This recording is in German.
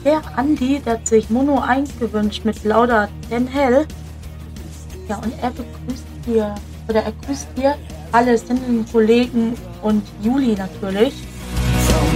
der Andi, der hat sich Mono 1 gewünscht mit Lauda Ten Hell. Ja, und er grüßt hier alle Sindeln Kollegen und Juli natürlich.